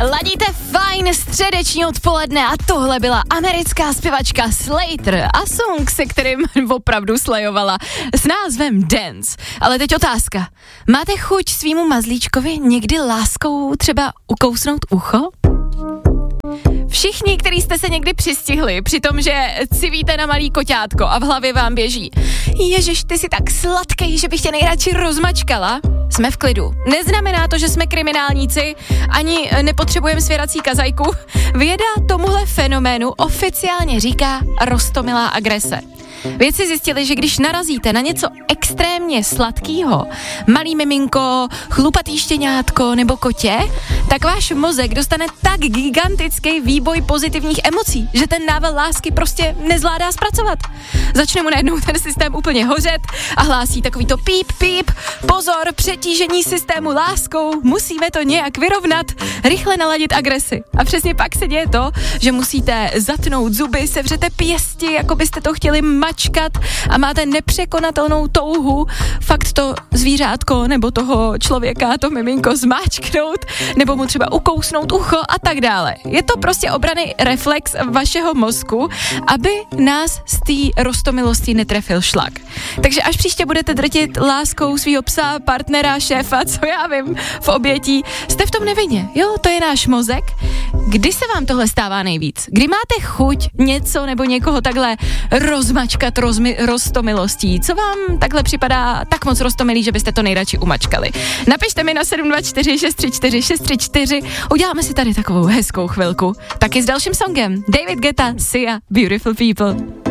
Ladíte fajn středeční odpoledne a tohle byla americká zpěvačka Slater a song, se kterým opravdu slajovala s názvem Dance. Ale teď otázka. Máte chuť svýmu mazlíčkovi někdy láskou třeba ukousnout ucho? Všichni, kteří jste se někdy přistihli při tom, že civíte na malý koťátko a v hlavě vám běží: Ježiš, ty jsi tak sladkej, že bych tě nejradši rozmačkala, jsme v klidu. Neznamená to, že jsme kriminálníci, ani nepotřebujeme svěrací kazajku. Věda tomuhle fenoménu oficiálně říká roztomilá agrese. Vědci zjistili, že když narazíte na něco extrémně sladkýho, malý miminko, chlupatý štěňátko nebo kotě, tak váš mozek dostane tak gigantický výboj pozitivních emocí, že ten nával lásky prostě nezvládá zpracovat. Začne mu najednou ten systém úplně hořet a hlásí takový to píp, píp, pozor, přetížení systému láskou, musíme to nějak vyrovnat, rychle naladit agresi. A přesně pak se děje to, že musíte zatnout zuby, sevřete pěsti, jako byste to chtěli mačkat a máte nepřekonatelnou touhu fakt to zvířátko nebo toho člověka, to miminko zmáčknout nebo mu třeba ukousnout ucho a tak dále. Je to prostě obranný reflex vašeho mozku, aby nás z té roztomilosti netrefil šlak. Takže až příště budete drtit láskou svýho psa, partnera, šéfa, co já vím, v obětí, jste v tom nevinně. Jo, to je náš mozek. Kdy se vám tohle stává nejvíc? Kdy máte chuť něco nebo někoho takhle rozmačkat roztomilostí? Co vám takhle připadá tak moc roztomilý, že byste to nejradši umačkali? Napište mi na 724 634 634, uděláme si tady takovou hezkou chvilku. Taky s dalším songem. David Guetta, Sia, Beautiful People.